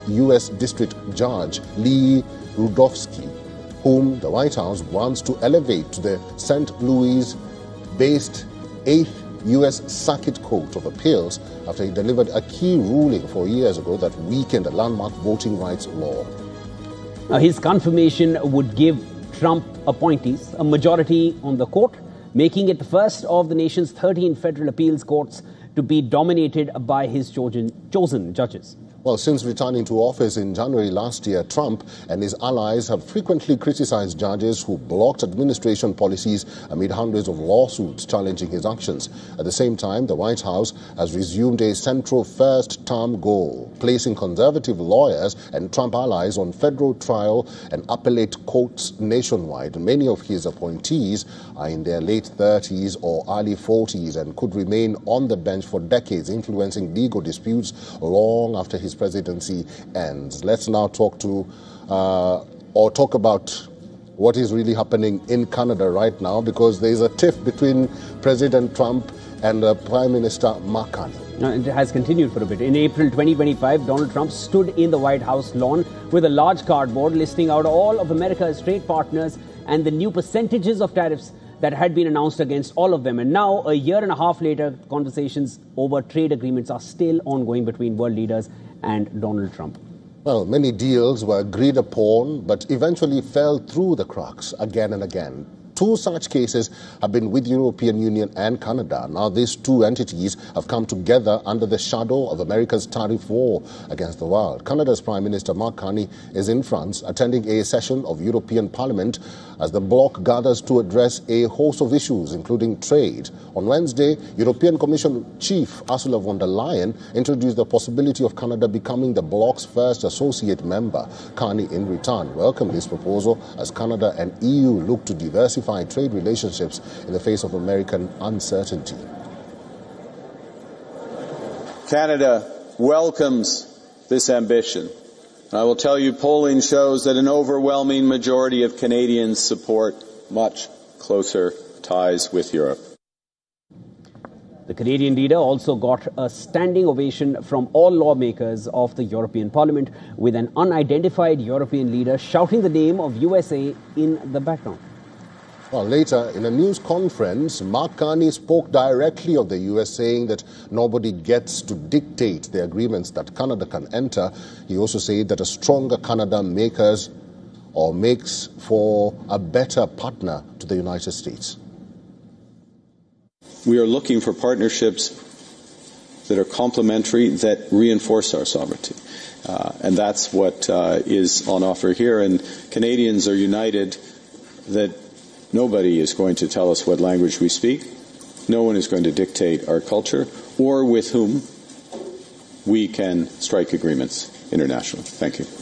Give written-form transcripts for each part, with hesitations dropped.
U.S. District Judge Lee Rudofsky, whom the White House wants to elevate to the St. Louis-based 8th U.S. Circuit Court of Appeals after he delivered a key ruling 4 years ago that weakened a landmark voting rights law. His confirmation would give Trump appointees a majority on the court, making it the first of the nation's 13 federal appeals courts to be dominated by his chosen judges. Well, since returning to office in January last year, Trump and his allies have frequently criticized judges who blocked administration policies amid hundreds of lawsuits challenging his actions. At the same time, the White House has resumed a central first-term goal, placing conservative lawyers and Trump allies on federal trial and appellate courts nationwide. Many of his appointees are in their late 30s or early 40s and could remain on the bench for decades, influencing legal disputes long after his presidency ends. Let's now talk about what is really happening in Canada right now, because there is a tiff between President Trump and Prime Minister Mark Carney. It has continued for a bit. In April 2025, Donald Trump stood in the White House lawn with a large cardboard listing out all of America's trade partners and the new percentages of tariffs that had been announced against all of them. And now, a year and a half later, conversations over trade agreements are still ongoing between world leaders and Donald Trump. Well, many deals were agreed upon, but eventually fell through the cracks again and again. Two such cases have been with the European Union and Canada. Now, these two entities have come together under the shadow of America's tariff war against the world. Canada's Prime Minister Mark Carney is in France attending a session of European Parliament as the bloc gathers to address a host of issues, including trade. On Wednesday, European Commission Chief Ursula von der Leyen introduced the possibility of Canada becoming the bloc's first associate member. Carney, in return, welcomed this proposal as Canada and EU look to diversify trade relationships in the face of American uncertainty. Canada welcomes this ambition. And I will tell you, polling shows that an overwhelming majority of Canadians support much closer ties with Europe. The Canadian leader also got a standing ovation from all lawmakers of the European Parliament, with an unidentified European leader shouting the name of USA in the background. Well, later, in a news conference, Mark Carney spoke directly of the US, saying that nobody gets to dictate the agreements that Canada can enter. He also said that a stronger Canada makes for a better partner to the United States. We are looking for partnerships that are complementary, that reinforce our sovereignty. And that's what is on offer here. And Canadians are united that nobody is going to tell us what language we speak. No one is going to dictate our culture or with whom we can strike agreements internationally. Thank you.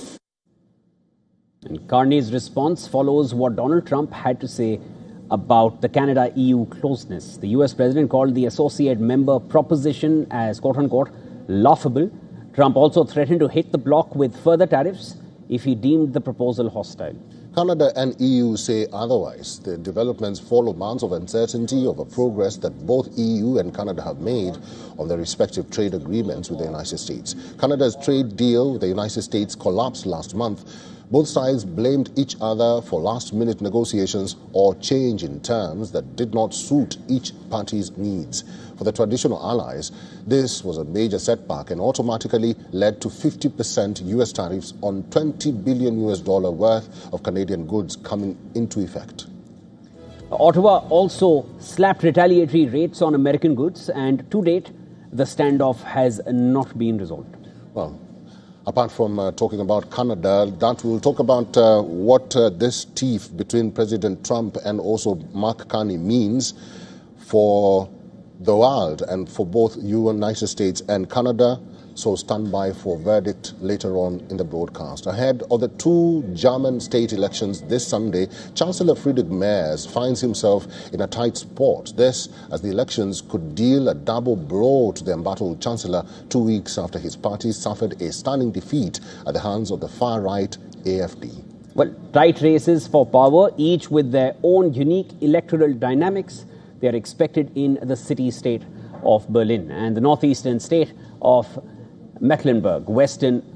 And Carney's response follows what Donald Trump had to say about the Canada-EU closeness. The US president called the associate member proposition as, quote-unquote, laughable. Trump also threatened to hit the bloc with further tariffs if he deemed the proposal hostile. Canada and EU say otherwise. The developments follow months of uncertainty over progress that both EU and Canada have made on their respective trade agreements with the United States. Canada's trade deal with the United States collapsed last month. Both sides blamed each other for last-minute negotiations or change in terms that did not suit each party's needs. For the traditional allies, this was a major setback and automatically led to 50% US tariffs on $20 billion worth of Canadian goods coming into effect. Ottawa also slapped retaliatory rates on American goods, and to date, the standoff has not been resolved. Well, apart from talking about Canada, that we'll talk about what this tiff between President Trump and also Mark Carney means for the world and for both United States and Canada. So stand by for verdict later on in the broadcast. Ahead of the two German state elections this Sunday, Chancellor Friedrich Merz finds himself in a tight spot. This as the elections could deal a double blow to the embattled Chancellor 2 weeks after his party suffered a stunning defeat at the hands of the far-right AfD. Well, tight races for power, each with their own unique electoral dynamics. They are expected in the city-state of Berlin and the northeastern state of Mecklenburg, Western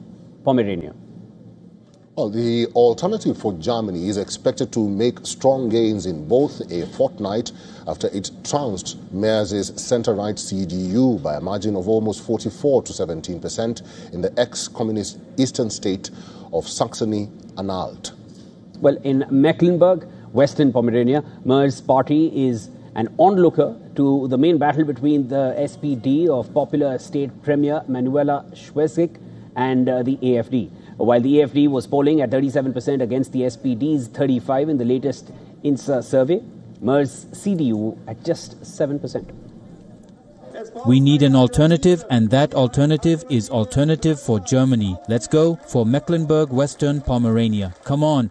Pomerania. Well, the Alternative for Germany is expected to make strong gains in both a fortnight after it trounced Merz's centre-right CDU by a margin of almost 44 to 17% in the ex-communist eastern state of Saxony-Anhalt. Well, in Mecklenburg, Western Pomerania, Merz's party is an onlooker to the main battle between the SPD of popular state premier Manuela Schwesig and the AfD. While the AfD was polling at 37% against the SPD's 35% in the latest INSA survey, Merz's CDU at just 7%. We need an alternative, and that alternative is Alternative for Germany. Let's go for Mecklenburg, Western Pomerania. Come on.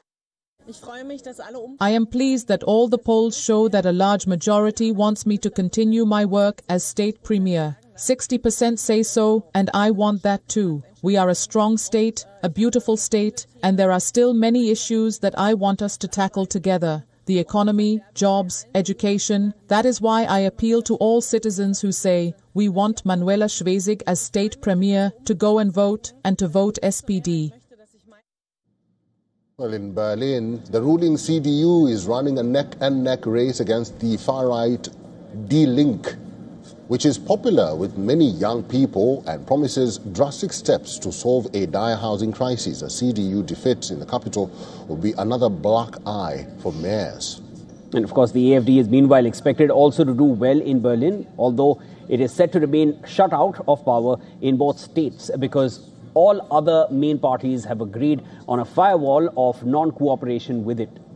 I am pleased that all the polls show that a large majority wants me to continue my work as state premier. 60% say so, and I want that too. We are a strong state, a beautiful state, and there are still many issues that I want us to tackle together. The economy, jobs, education. That is why I appeal to all citizens who say, we want Manuela Schwesig as state premier to go and vote to vote SPD. Well, in Berlin, the ruling CDU is running a neck-and-neck race against the far-right Die Linke, which is popular with many young people and promises drastic steps to solve a dire housing crisis. A CDU defeat in the capital will be another black eye for Merz. And of course, the AfD is meanwhile expected also to do well in Berlin, although it is set to remain shut out of power in both states because all other main parties have agreed on a firewall of non-cooperation with it.